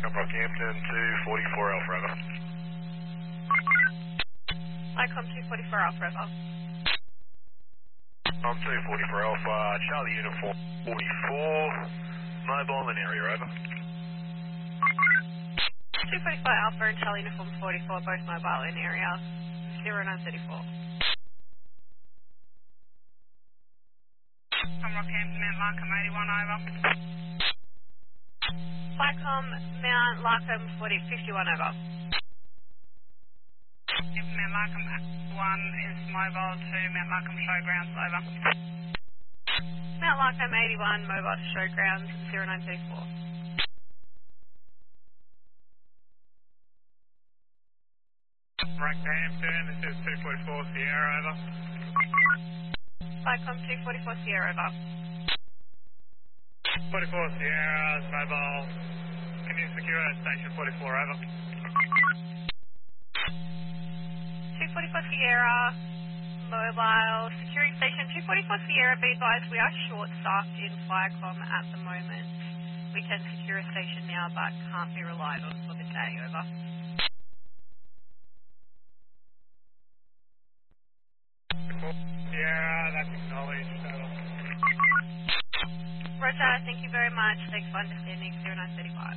Rockhampton 244 Alpha, over. Icon 244 Alpha, over. 244 Alpha, Charlie Uniform 44, mobile in area, over. 245 Alpha and Charlie Uniform 44, both mobile in area 0934. Rockhampton, Mount Larkham 81, over. Flycom Mount Larkham 51, over. Mount Larkham 1 is mobile to Mount Larkham Showgrounds, over. Mount Larkham 81, mobile to Showgrounds 0934. Rockhampton, this is 244 Sierra, over. Flycom 244 Sierra, over. 44 Sierra, mobile. Can you secure station 44, over? 244 Sierra, mobile, securing station 244 Sierra. Be advised, we are short-staffed in Flycom at the moment. We can secure a station now, but can't be relied on for the day, over. Sierra, that's acknowledged, over. Roger, thank you very much. Thanks for understanding 0935.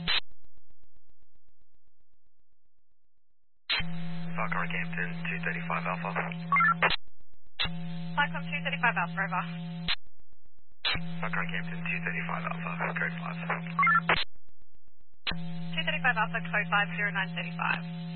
Falcon Rockhampton 235 Alpha. Flycom 235 Alpha, over. Falcon Rockhampton 235 Alpha, code 5. 235 Alpha, code 5 0935.